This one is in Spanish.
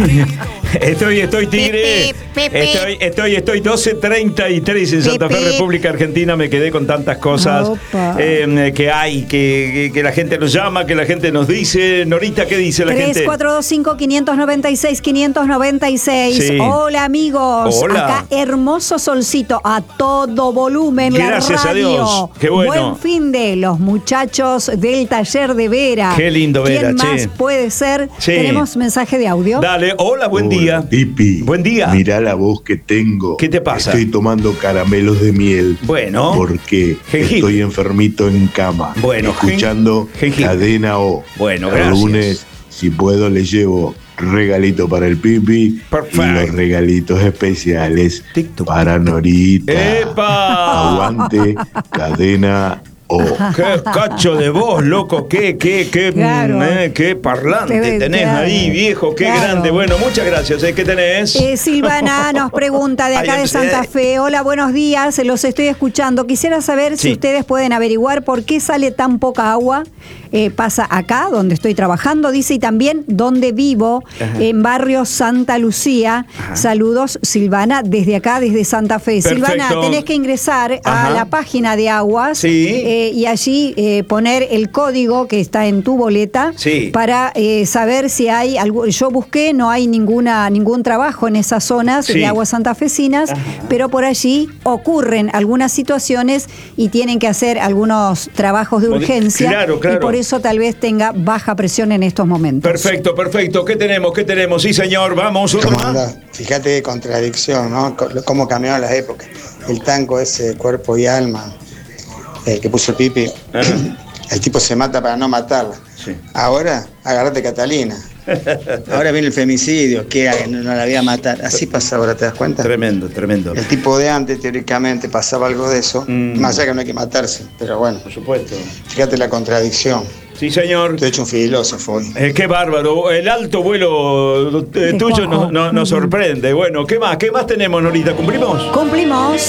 Estoy tigre. Estoy 12:33 en Santa Fe, República Argentina. Me quedé con tantas cosas que hay, que la gente nos llama, que la gente nos dice. Norita, ¿qué dice la gente? 3425-596-596. Sí. Hola, amigos. Hola. Acá hermoso solcito a todo volumen. Gracias la radio. a Dios. Qué bueno. Buen fin de los muchachos del taller de Vera. Qué lindo, Vera. ¿Quién más puede ser? Sí. Tenemos mensaje de audio. Dale. Hola, buen día. Pipi. Buen día. Mirá la voz que tengo. ¿Qué te pasa? Estoy tomando caramelos de miel. Bueno. Porque jengibre. Estoy enfermito en cama. Bueno. Escuchando Cadena O. Bueno, el gracias. lunes, si puedo, le llevo regalito para el Pipi. Perfecto. Y los regalitos especiales TikTok. para Norita. ¡Epa! Aguante Cadena O. ¡Qué cacho de voz, loco! ¡Qué Claro. qué parlante tenés claro. ahí, viejo! ¡Qué Claro. grande! Bueno, muchas gracias. ¿Qué tenés? Silvana nos pregunta de acá Ay, de Santa Fe. Hola, buenos días. Los estoy escuchando. Quisiera saber si ustedes pueden averiguar por qué sale tan poca agua. Pasa acá, donde estoy trabajando, dice, y también donde vivo, en barrio Santa Lucía. Ajá. Saludos, Silvana, desde acá, desde Santa Fe. Perfecto. Silvana, tenés que ingresar a la página de Aguas. Sí. Y allí poner el código que está en tu boleta para saber si hay algo. Yo busqué, no hay ningún trabajo en esas zonas de aguas santafesinas, pero por allí ocurren algunas situaciones y tienen que hacer algunos trabajos de urgencia. Claro. Y por eso tal vez tenga baja presión en estos momentos. Perfecto. ¿Qué tenemos? Sí, señor, vamos. ¿Cómo anda? Fíjate qué contradicción, ¿no? Cómo cambiaron las épocas. El tango ese, cuerpo y alma, que puso Pipi, el tipo se mata para no matarla. Sí. Ahora, agárrate Catalina. Ahora viene el femicidio, que no la voy a matar. Así pasa ahora, ¿te das cuenta? Tremendo. El tipo de antes, teóricamente, pasaba algo de eso. Más allá que no hay que matarse, pero bueno. Por supuesto. Fíjate la contradicción. Sí, señor. Te he hecho un filósofo hoy. Qué bárbaro. El alto vuelo tuyo nos sorprende. Bueno, ¿qué más tenemos, Norita? ¿Cumplimos? Cumplimos.